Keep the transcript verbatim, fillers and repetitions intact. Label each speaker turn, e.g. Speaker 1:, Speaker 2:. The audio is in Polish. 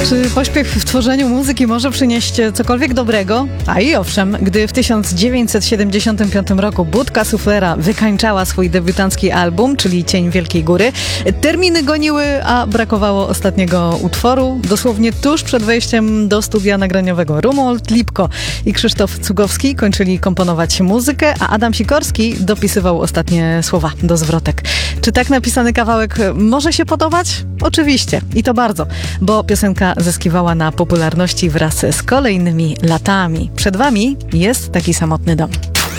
Speaker 1: Czy pośpiech w tworzeniu muzyki może przynieść cokolwiek dobrego? A i owszem, gdy w tysiąc dziewięćset siedemdziesiątym piątym roku Budka Suflera wykańczała swój debiutancki album, czyli Cień Wielkiej Góry, terminy goniły, a brakowało ostatniego utworu. Dosłownie tuż przed wejściem do studia nagraniowego Romuald Lipko i Krzysztof Cugowski kończyli komponować muzykę, a Adam Sikorski dopisywał ostatnie słowa do zwrotek. Czy tak napisany kawałek może się podobać? Oczywiście. I to bardzo, bo piosenka zyskiwała na popularności wraz z kolejnymi latami. Przed wami jest taki samotny dom.